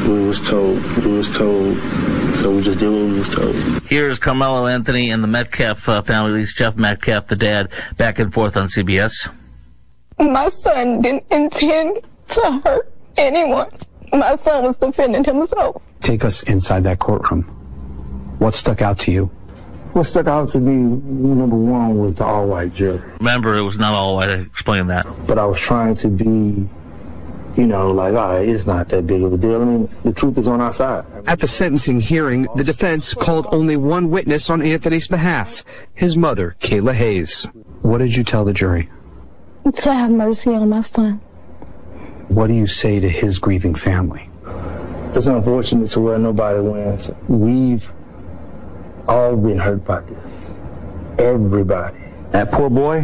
We was told, so we just did what we was told. Here's Carmelo Anthony and the Metcalf family, at least Jeff Metcalf, the dad, back and forth on CBS. My son didn't intend to hurt anyone. My son was defending himself. Take us inside that courtroom. What stuck out to you? What stuck out to me, number one, was the all-white jury. Remember, it was not all white. I explained that. But I was trying to be, like, all right, it's not that big of a deal. I mean, the truth is on our side. At the sentencing hearing, the defense called only one witness on Anthony's behalf, his mother, Kayla Hayes. What did you tell the jury? To have mercy on my son. What do you say to his grieving family? It's unfortunate to where nobody wins. We've all been hurt by this. Everybody. That poor boy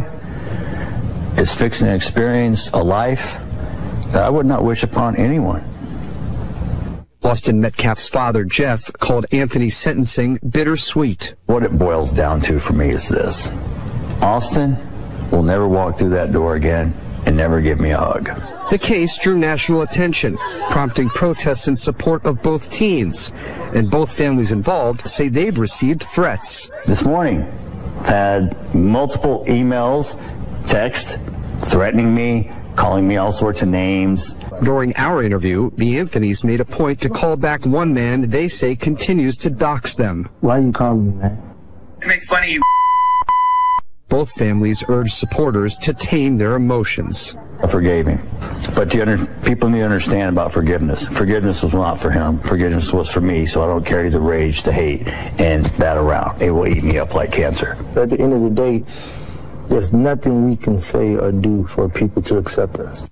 is fixing to experience a life that I would not wish upon anyone. Austin Metcalf's father, Jeff, called Anthony's sentencing bittersweet. What it boils down to for me is this. Austin will never walk through that door again and never give me a hug. The case drew national attention, prompting protests in support of both teens. And both families involved say they've received threats. This morning, had multiple emails, texts, threatening me, calling me all sorts of names. During our interview, the Anthonys made a point to call back one man they say continues to dox them. Why you calling me, man? To make fun of you. Both families urged supporters to tame their emotions. I forgave him. But people need to understand about forgiveness. Forgiveness was not for him. Forgiveness was for me, so I don't carry the rage, the hate, and that around. It will eat me up like cancer. At the end of the day, there's nothing we can say or do for people to accept us.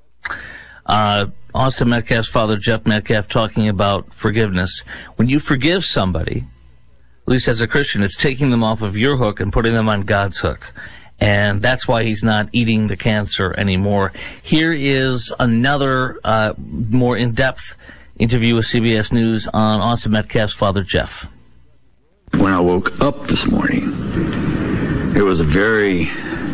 Austin Metcalf's father, Jeff Metcalf, talking about forgiveness. When you forgive somebody, at least as a Christian, it's taking them off of your hook and putting them on God's hook. And that's why he's not eating the cancer anymore. Here is another more in-depth interview with CBS News on Austin Metcalf's father, Jeff. When I woke up this morning, it was a very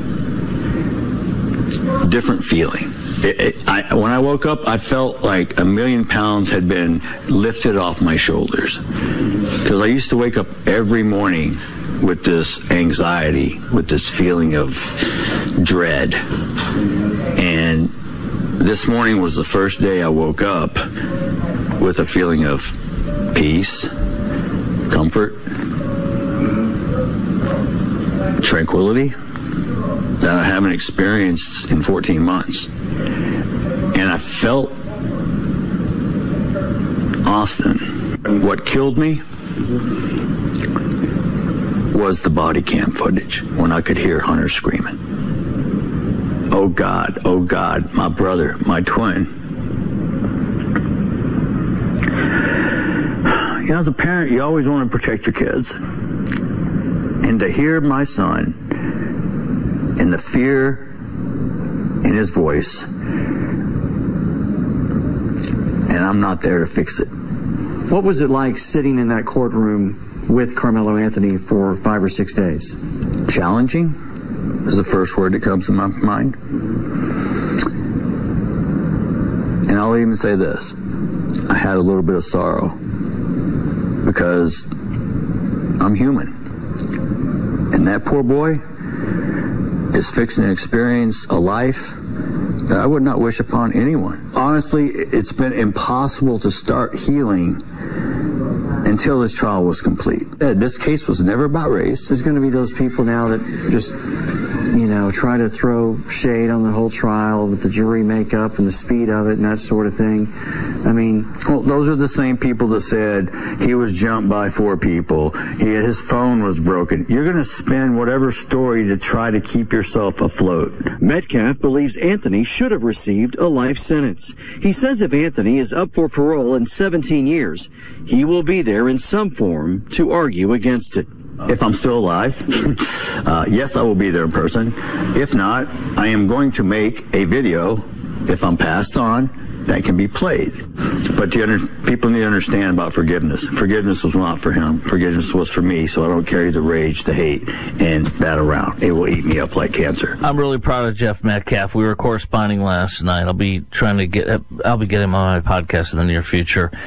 different feeling. When I woke up, I felt like 1,000,000 pounds had been lifted off my shoulders. Because I used to wake up every morning with this anxiety, with this feeling of dread. And this morning was the first day I woke up with a feeling of peace, comfort, tranquility that I haven't experienced in 14 months. And I felt Austin. What killed me was the body cam footage when I could hear Hunter screaming, oh God, my brother, my twin. You know, as a parent, you always want to protect your kids. And to hear my son and the fear in his voice, and I'm not there to fix it. What was it like sitting in that courtroom with Carmelo Anthony for 5 or 6 days? Challenging is the first word that comes to my mind. And I'll even say this. I had a little bit of sorrow because I'm human. And that poor boy is fixing to experience a life that I would not wish upon anyone. Honestly, it's been impossible to start healing until this trial was complete. This case was never about race. There's going to be those people now that just, try to throw shade on the whole trial with the jury makeup and the speed of it and that sort of thing. I mean, well, those are the same people that said he was jumped by 4 people. His phone was broken. You're going to spin whatever story to try to keep yourself afloat. Metcalf believes Anthony should have received a life sentence. He says if Anthony is up for parole in 17 years, he will be there in some form to argue against it. If I'm still alive, yes, I will be there in person. If not, I am going to make a video, if I'm passed on, that can be played. But people need to understand about forgiveness. Forgiveness was not for him. Forgiveness was for me, so I don't carry the rage, the hate, and that around. It will eat me up like cancer. I'm really proud of Jeff Metcalf. We were corresponding last night. I'll be getting him on my podcast in the near future.